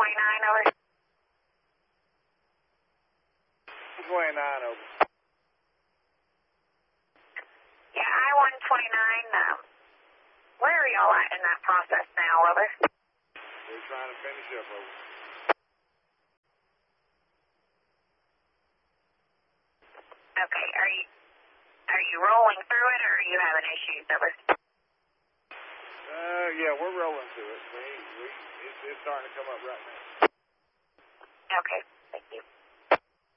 over. 29 over. Yeah, I-129, where are y'all at in that process now, over? We're trying to finish up, over. Okay, are you rolling through it, or are you having issues, over? Yeah, we're rolling through it. It's starting to come up right now. Okay, thank you.